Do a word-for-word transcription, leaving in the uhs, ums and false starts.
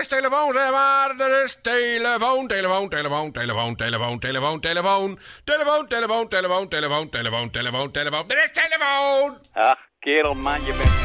is telefoon, zeg maar. Er is telefoon, telefoon, telefoon, telefoon, telefoon, telefoon, telefoon. Telefoon, telefoon, telefoon, telefoon, telefoon, telefoon, telefoon. Er is telefoon! Ach, kerel man, je bent